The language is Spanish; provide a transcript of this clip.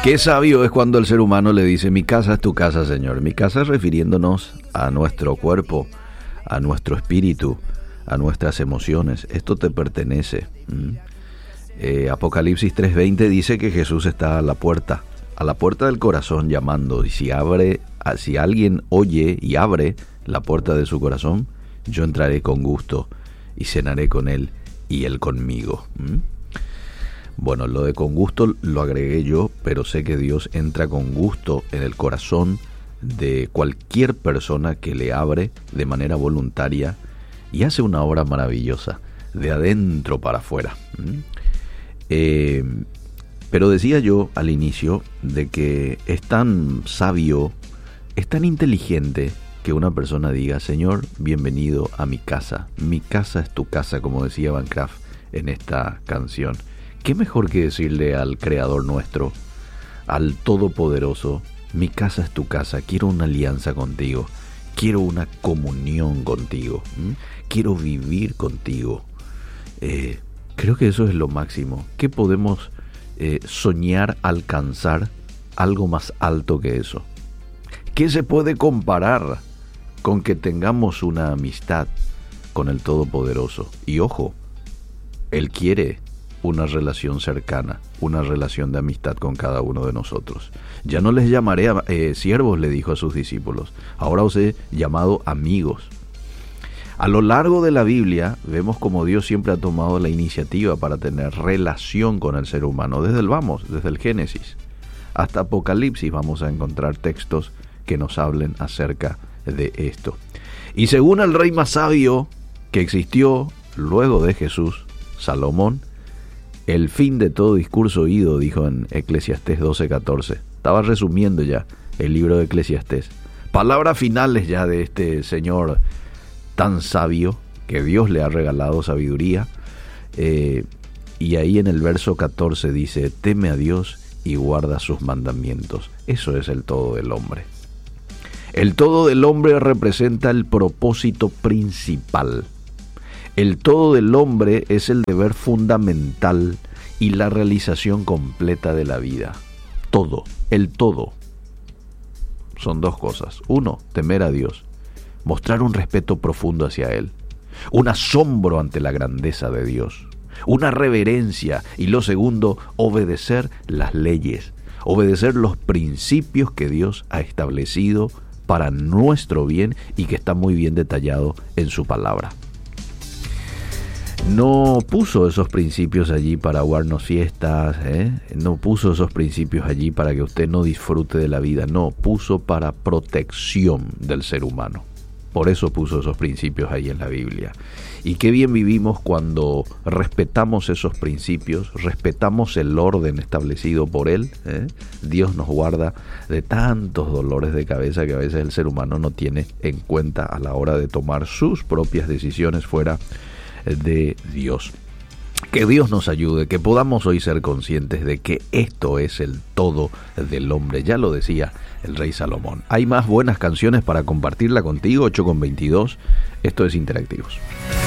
Qué sabio es cuando el ser humano le dice: mi casa es tu casa, Señor. Mi casa, refiriéndonos a nuestro cuerpo, a nuestro espíritu, a nuestras emociones. Esto te pertenece. Apocalipsis 3:20 dice que Jesús está a la puerta del corazón llamando. Y si alguien oye y abre la puerta de su corazón, yo entraré con gusto y cenaré con él y él conmigo. Bueno, lo de con gusto lo agregué yo, pero sé que Dios entra con gusto en el corazón de cualquier persona que le abre de manera voluntaria y hace una obra maravillosa, de adentro para afuera. Pero decía yo al inicio de que es tan sabio, es tan inteligente que una persona diga: Señor, bienvenido a mi casa es tu casa, como decía Van Craft en esta canción. ¿Qué mejor que decirle al Creador nuestro, al Todopoderoso: mi casa es tu casa, quiero una alianza contigo, quiero una comunión contigo, quiero vivir contigo? Creo que eso es lo máximo. ¿Qué podemos soñar alcanzar algo más alto que eso? ¿Qué se puede comparar con que tengamos una amistad con el Todopoderoso? Y ojo, Él quiere una relación cercana, una relación de amistad con cada uno de nosotros. Ya no les llamaré siervos, le dijo a sus discípulos, ahora os he llamado amigos. A lo largo de la Biblia vemos como Dios siempre ha tomado la iniciativa para tener relación con el ser humano. Desde el Génesis hasta Apocalipsis vamos a encontrar textos que nos hablen acerca de esto. Y según el rey más sabio que existió luego de Jesús, Salomón, el fin de todo discurso oído, dijo en Eclesiastés 12:14. Estaba resumiendo ya el libro de Eclesiastés. Palabras finales ya de este señor tan sabio, que Dios le ha regalado sabiduría. Y ahí en el verso 14 dice: teme a Dios y guarda sus mandamientos. Eso es el todo del hombre. El todo del hombre representa el propósito principal. El todo del hombre es el deber fundamental y la realización completa de la vida. Todo, el todo. Son dos cosas. Uno, temer a Dios, mostrar un respeto profundo hacia Él, un asombro ante la grandeza de Dios, una reverencia. Y lo segundo, obedecer las leyes, obedecer los principios que Dios ha establecido para nuestro bien y que está muy bien detallado en su palabra. No puso esos principios allí para aguarnos fiestas, no puso esos principios allí para que usted no disfrute de la vida, no, puso para protección del ser humano. Por eso puso esos principios ahí en la Biblia. Y qué bien vivimos cuando respetamos esos principios, respetamos el orden establecido por Él. Dios nos guarda de tantos dolores de cabeza que a veces el ser humano no tiene en cuenta a la hora de tomar sus propias decisiones fuera de Dios. Que Dios nos ayude, que podamos hoy ser conscientes de que esto es el todo del hombre. Ya lo decía el rey Salomón. Hay más buenas canciones para compartirla contigo, 8:22. Esto es Interactivos.